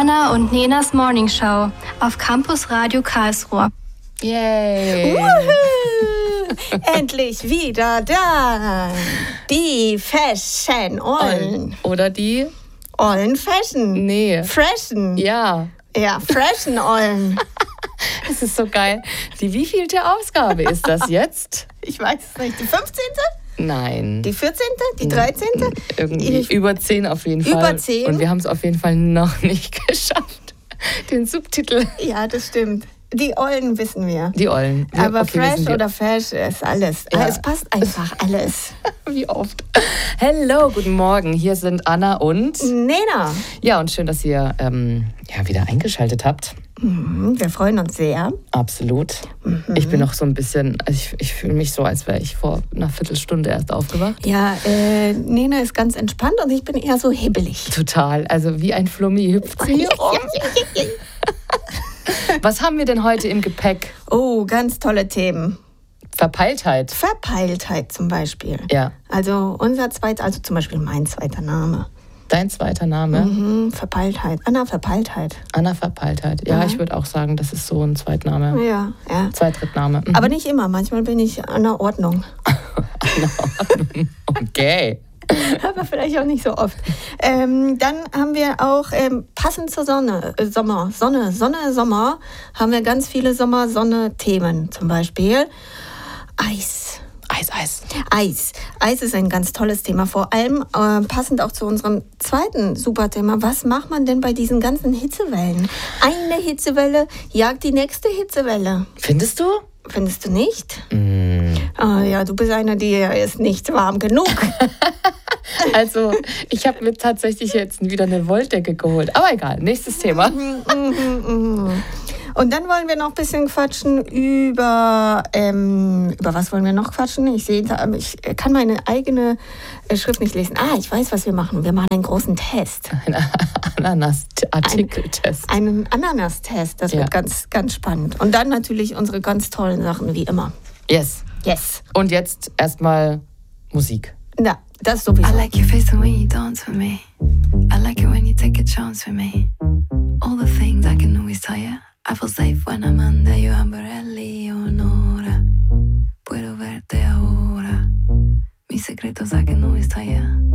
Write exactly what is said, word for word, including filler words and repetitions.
Anna und Nenas Morning Show auf Campus Radio Karlsruhe. Yay! Woohoo! Endlich wieder da! Die Fashion Ollen. Oder die? Ollen Fashion. Nee. Freshen. Ja. Ja, Freshen Ollen. Das ist so geil. Die wievielte Ausgabe ist das jetzt? Ich weiß es nicht. Die fünfzehnte? Nein. Die vierzehnte? Die dreizehnte? Irgendwie Ich, über zehn auf jeden Fall. Über zehn? Und wir haben es auf jeden Fall noch nicht geschafft. Den Subtitel. Ja, das stimmt. Die Ollen wissen wir. Die Ollen. Ja, Aber okay, fresh oder fash ist alles. Ja. Es passt einfach alles. Wie oft. Hello, guten Morgen. Hier sind Anna und Nena. Ja, und schön, dass ihr ähm, ja, wieder eingeschaltet habt. Mhm, wir freuen uns sehr. Absolut. Mhm. Ich bin noch so ein bisschen, also ich, ich fühle mich so, als wäre ich vor einer Viertelstunde erst aufgewacht. Ja, äh, Nena ist ganz entspannt und ich bin eher so hibbelig. Total. Also wie ein Flummi hüpft sie hier rum. Was haben wir denn heute im Gepäck? Oh, ganz tolle Themen. Verpeiltheit. Verpeiltheit zum Beispiel. Ja. Also unser zweiter, also zum Beispiel mein zweiter Name. Dein zweiter Name? Mhm, Verpeiltheit. Anna Verpeiltheit. Anna Verpeiltheit. Ja, Ja. ich würde auch sagen, das ist so ein Zweitname. Ja, ja. Zweitrittname. Mhm. Aber nicht immer. Manchmal bin ich an der Ordnung. Okay. Aber vielleicht auch nicht so oft. Ähm, dann haben wir auch ähm, passend zur Sonne, äh, Sommer, Sonne, Sonne, Sommer, haben wir ganz viele Sommer-Sonne-Themen. Zum Beispiel Eis. Eis, Eis. Eis. Eis ist ein ganz tolles Thema. Vor allem äh, passend auch zu unserem zweiten Superthema. Was macht man denn bei diesen ganzen Hitzewellen? Eine Hitzewelle jagt die nächste Hitzewelle. Findest du? Findest du nicht? Mm. Ah, ja, du bist einer, die ist nicht warm genug. Also, ich habe mir tatsächlich jetzt wieder eine Wolldecke geholt. Aber egal, nächstes Thema. Und dann wollen wir noch ein bisschen quatschen über, ähm, über was wollen wir noch quatschen? Ich sehe, ich kann meine eigene Schrift nicht lesen. Ah, ich weiß, was wir machen. Wir machen einen großen Test. Ein Ananas-Artikeltest. Ein, einen Ananas-Test, das Ja. wird ganz, ganz spannend. Und dann natürlich unsere ganz tollen Sachen, wie immer. Yes. Yes. Und jetzt erstmal Musik. Na, das sowieso. I like your face the way you dance with me. I like it when you take a chance with me. All the things I can always tell you. I feel safe when I'm under your umbrella, Leonora. Puedo verte ahora. Mis secretos I can always tell you.